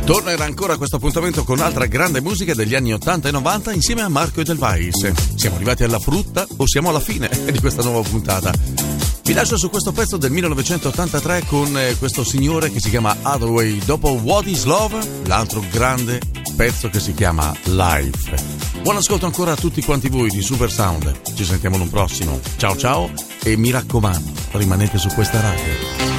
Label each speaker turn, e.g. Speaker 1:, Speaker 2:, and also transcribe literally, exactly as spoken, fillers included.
Speaker 1: Tornerà ancora questo appuntamento con altra grande musica degli anni ottanta e novanta insieme a Marco Edelweiss. Siamo arrivati alla frutta o siamo alla fine di questa nuova puntata? Vi lascio su questo pezzo del millenovecentottantatré con questo signore che si chiama Hathaway. Dopo What is Love, l'altro grande pezzo che si chiama Life. Buon ascolto ancora a tutti quanti voi di Super Sound. Ci sentiamo in un prossimo. Ciao ciao e mi raccomando, rimanete su questa radio.